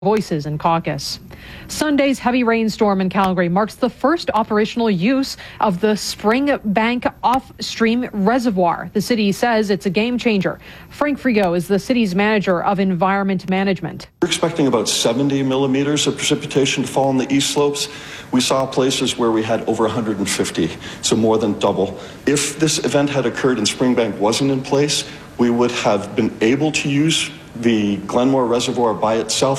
Voices in caucus. Sunday's heavy rainstorm in Calgary marks the first operational use of the Springbank off-stream reservoir. The city says it's a game changer. Frank Frigo is the city's manager of environment management. We're expecting about 70 millimeters of precipitation to fall on the east slopes. We saw places where we had over 150, so more than double. If this event had occurred and Springbank wasn't in place, we would have been able to use the Glenmore Reservoir by itself.